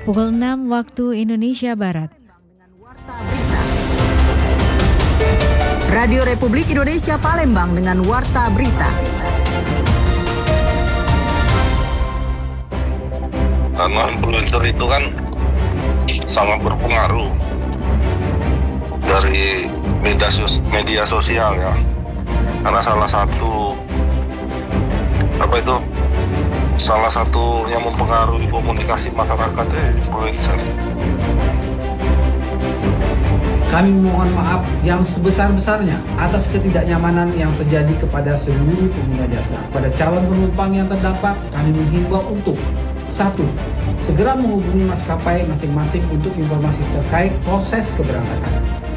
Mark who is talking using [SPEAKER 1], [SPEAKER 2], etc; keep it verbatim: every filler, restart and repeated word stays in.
[SPEAKER 1] Pukul enam waktu Indonesia Barat.
[SPEAKER 2] Radio Republik Indonesia Palembang dengan Warta Berita.
[SPEAKER 3] Karena influencer itu kan sangat berpengaruh dari media, sos- media sosial ya. Karena salah satu apa itu salah satu yang mempengaruhi komunikasi masyarakat itu influencer.
[SPEAKER 4] Kami mohon maaf yang sebesar-besarnya atas ketidaknyamanan yang terjadi kepada seluruh pengguna jasa. Pada calon penumpang yang terdampak, kami menghimbau untuk satu, segera menghubungi maskapai masing-masing untuk informasi terkait proses keberangkatan.